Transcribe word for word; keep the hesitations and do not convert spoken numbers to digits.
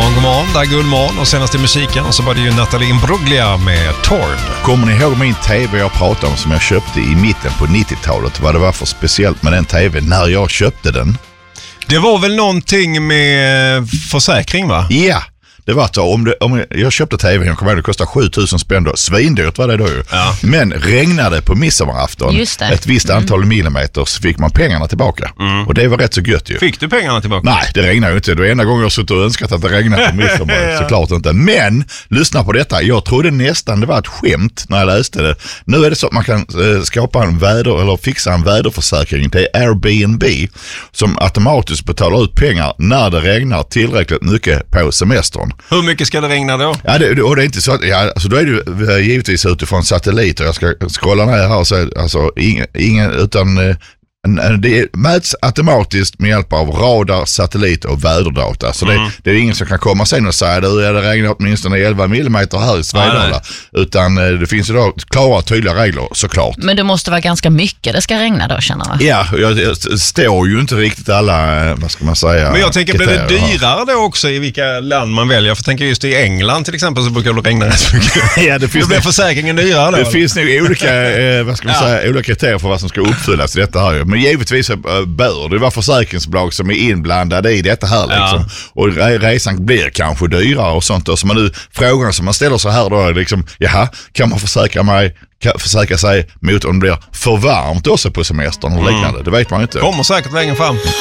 morgon, god morgon. Det är Guldmorgon och senast i musiken så var det ju Natalie Imbruglia med Torn. Kommer ni ihåg min tv jag pratade om som jag köpte i mitten på nittiotalet? Vad det var för speciellt med den tvn när jag köpte den? Det var väl någonting med försäkring, va? Ja. Det var så, om, det, om jag köpte tvn, jag kommer ihåg, det kostade sju tusen spänn då. Svindyrt var det då ju. Ja. Men regnade på midsommarafton ett visst antal mm. millimeter så fick man pengarna tillbaka. Mm. Och det var rätt så gött ju. Fick du pengarna tillbaka? Nej, det regnade ju inte. Det var enda gången jag suttit och önskat att det regnade på midsommar. ja. Såklart inte. Men, lyssna på detta. Jag trodde nästan det var ett skämt när jag läste det. Nu är det så att man kan eh, skapa en väder eller fixa en väderförsäkring till Airbnb som automatiskt betalar ut pengar när det regnar tillräckligt mycket på semestern. Hur mycket ska det regna då? Ja, det, och det är inte så att, ja, alltså då är det ju givetvis utifrån satelliter. Jag ska scrolla ner här och säga, alltså ingen, ingen utan det mäts automatiskt med hjälp av radar, satellit och väderdata. Så mm. det, det är ingen som kan komma sen och säga att det regnar åtminstone elva millimeter här i Svedala. Utan det finns ju då klara och tydliga regler såklart. Men det måste vara ganska mycket det ska regna då, känner jag. Ja, jag, jag står ju inte riktigt alla, vad ska man säga. Men jag tänker, blir det dyrare då också i vilka land man väljer? För jag tänker just i England till exempel så brukar det regna rätt mycket. ja, det finns då blir försäkringen dyrare då. Det finns nog olika, eh, vad ska man ja. säga, olika kriterier för vad som ska uppfyllas i detta här ju. Men givetvis bör det vara försäkringsbolag som är inblandade i detta här liksom. Ja. Och resan blir kanske dyrare och sånt. Och så man nu, frågan som man ställer så här då är liksom, jaha, kan man försäkra mig kan försäkra sig mot om det blir för varmt också på semestern och liknande? Mm. Det vet man inte. Kommer säkert längre fram.